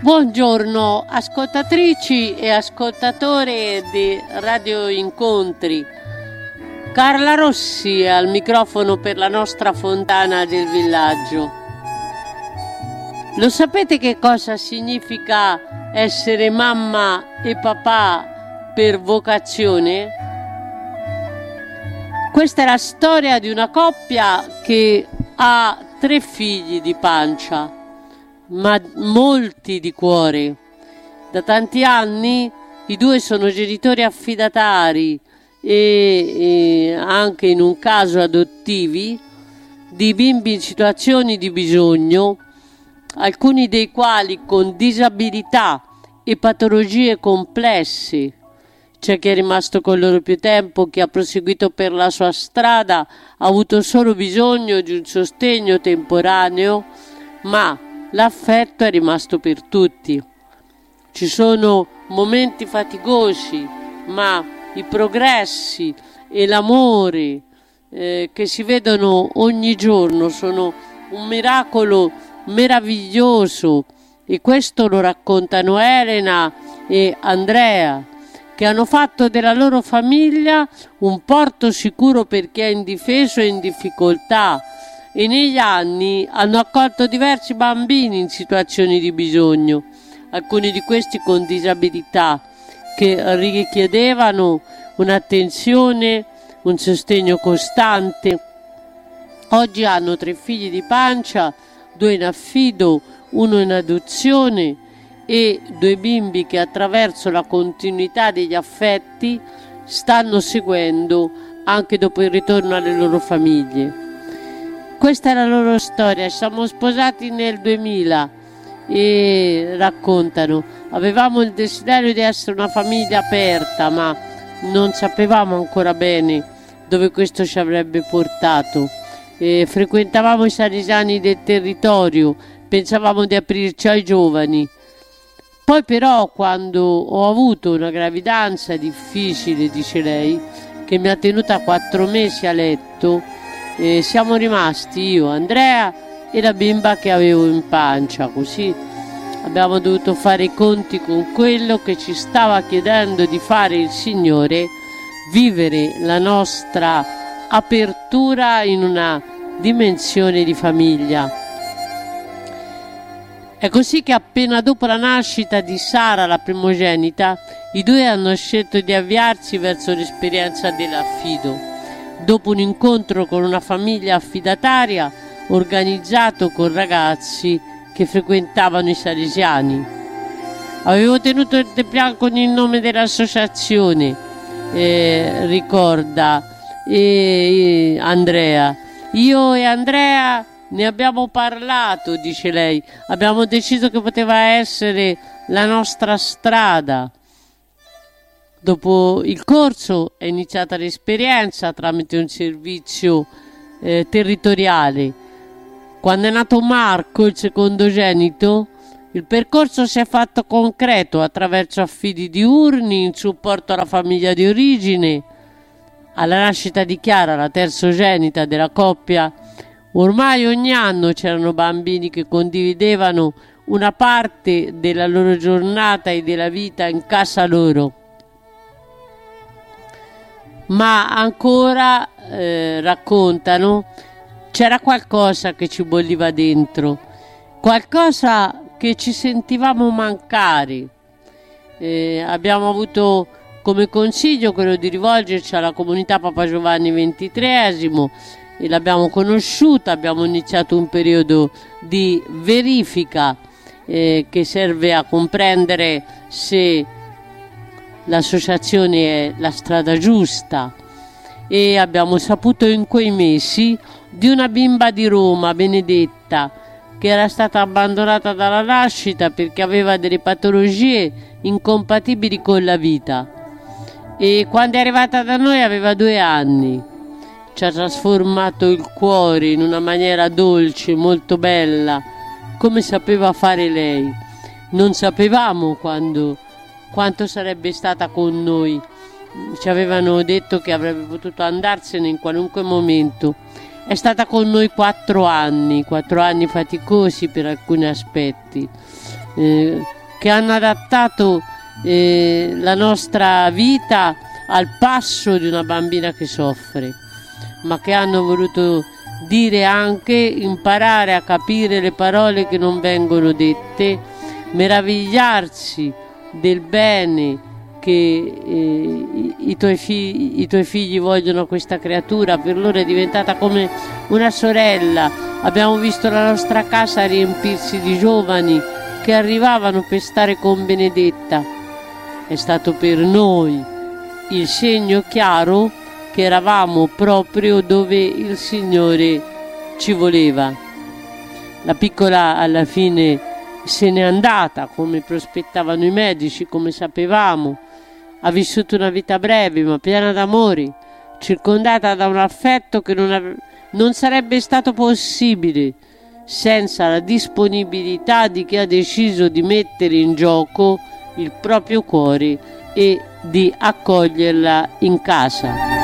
Buongiorno ascoltatrici e ascoltatori di Radio Incontri. Carla Rossi al microfono per la nostra fontana del villaggio. Lo sapete che cosa significa essere mamma e papà per vocazione? Questa è la storia di una coppia che ha 3 figli di pancia, ma molti di cuore. Da tanti anni i 2 sono genitori affidatari e anche in un caso adottivi di bimbi in situazioni di bisogno, alcuni dei quali con disabilità e patologie complesse. C'è chi è rimasto con loro più tempo, chi ha proseguito per la sua strada, ha avuto solo bisogno di un sostegno temporaneo, ma l'affetto è rimasto per tutti. Ci sono momenti faticosi, ma i progressi e l'amore che si vedono ogni giorno sono un miracolo meraviglioso, e questo lo raccontano Elena e Andrea, che hanno fatto della loro famiglia un porto sicuro per chi è indifeso e in difficoltà, e negli anni hanno accolto diversi bambini in situazioni di bisogno, alcuni di questi con disabilità, che richiedevano un'attenzione, un sostegno costante. Oggi hanno 3 figli di pancia, 2 in affido, 1 in adozione e 2 bimbi che attraverso la continuità degli affetti stanno seguendo anche dopo il ritorno alle loro famiglie. Questa è la loro storia. Siamo sposati nel 2000 e raccontano: avevamo il desiderio di essere una famiglia aperta, ma non sapevamo ancora bene dove questo ci avrebbe portato. Frequentavamo i salesiani del territorio, pensavamo di aprirci ai giovani. Poi però, quando ho avuto una gravidanza difficile, dice lei, che mi ha tenuta 4 mesi a letto, siamo rimasti io, Andrea e la bimba che avevo in pancia. Così abbiamo dovuto fare i conti con quello che ci stava chiedendo di fare il Signore, vivere la nostra apertura in una dimensione di famiglia. È così che appena dopo la nascita di Sara, la primogenita, i 2 hanno scelto di avviarsi verso l'esperienza dell'affido. Dopo un incontro con una famiglia affidataria organizzato con ragazzi che frequentavano i salesiani. Avevo tenuto il tè con il nome dell'associazione, ricorda Andrea. Io e Andrea ne abbiamo parlato, dice lei, abbiamo deciso che poteva essere la nostra strada. Dopo il corso è iniziata l'esperienza tramite un servizio territoriale. Quando è nato Marco, il secondogenito, il percorso si è fatto concreto attraverso affidi diurni in supporto alla famiglia di origine. Alla nascita di Chiara, la terzogenita della coppia, ormai ogni anno c'erano bambini che condividevano una parte della loro giornata e della vita in casa loro. Ma ancora, raccontano, c'era qualcosa che ci bolliva dentro, qualcosa che ci sentivamo mancare. Abbiamo avuto come consiglio quello di rivolgerci alla comunità Papa Giovanni XXIII e l'abbiamo conosciuta. Abbiamo iniziato un periodo di verifica che serve a comprendere se l'associazione è la strada giusta, e abbiamo saputo in quei mesi di una bimba di Roma, Benedetta, che era stata abbandonata dalla nascita perché aveva delle patologie incompatibili con la vita, e quando è arrivata da noi aveva 2 anni. Ci ha trasformato il cuore in una maniera dolce, molto bella, come sapeva fare lei. Non sapevamo quanto sarebbe stata con noi. Ci avevano detto che avrebbe potuto andarsene in qualunque momento. È stata con noi 4 anni faticosi per alcuni aspetti, che hanno adattato la nostra vita al passo di una bambina che soffre, ma che hanno voluto dire anche imparare a capire le parole che non vengono dette, meravigliarsi del bene che i tuoi figli vogliono a questa creatura. Per loro è diventata come una sorella. Abbiamo visto la nostra casa riempirsi di giovani che arrivavano per stare con Benedetta. È stato per noi il segno chiaro che eravamo proprio dove il Signore ci voleva. La piccola alla fine se n'è andata, come prospettavano i medici, come sapevamo. Ha vissuto una vita breve ma piena d'amori, circondata da un affetto che non sarebbe stato possibile senza la disponibilità di chi ha deciso di mettere in gioco il proprio cuore e di accoglierla in casa.